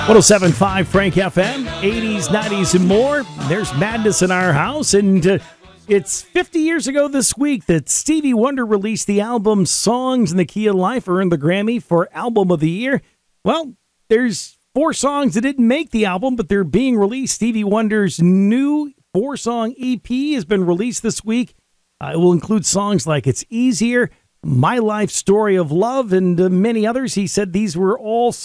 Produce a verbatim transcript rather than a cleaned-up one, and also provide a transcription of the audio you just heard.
one oh seven point five Frank F M, eighties, nineties, and more. There's madness in our house, and uh, it's fifty years ago this week that Stevie Wonder released the album Songs in the Key of Life, earned the Grammy for Album of the Year. Well, there's four songs that didn't make the album, but they're being released. Stevie Wonder's new four-song E P has been released this week. Uh, it will include songs like It's Easier, My Life Story of Love, and uh, many others. He said these were all